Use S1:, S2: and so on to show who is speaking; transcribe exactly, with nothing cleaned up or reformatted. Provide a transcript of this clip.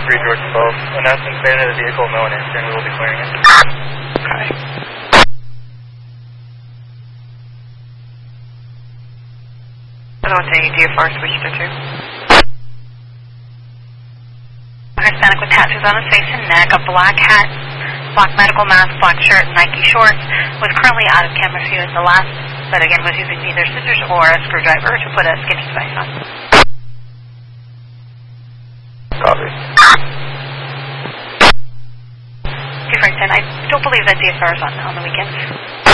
S1: three George twelve. Announcement clear to the vehicle, no one answering, we will be clearing it.
S2: Okay. I don't want any D F R switch to two. Hispanic with tattoos on his face and neck, a black hat, black medical mask, black shirt, Nike shorts, was currently out of camera view as the last, but again was using neither scissors or a screwdriver to put a skinny device on.
S1: Copy.
S2: Different, and I don't believe that D S R is on on the weekends.